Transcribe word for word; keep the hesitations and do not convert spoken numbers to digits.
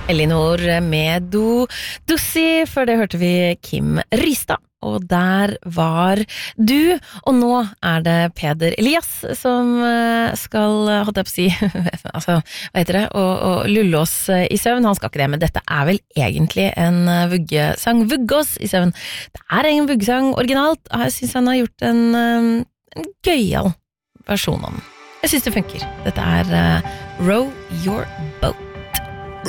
Elinor med Do Dussi, før det hørte vi Kim Rystad, og der var du, og nå er det Peder Elias som skal, holdt jeg på å si, altså, hva heter det, og, og lulle oss i søvn. Han skal ikke det, men dette er vel egentlig en vuggesang, vugge oss i søvn. Det er en vuggesang originalt, og jeg synes han har gjort en, en gøyal versjon om den. Jeg synes det funker. Dette er uh, Row Your Boat.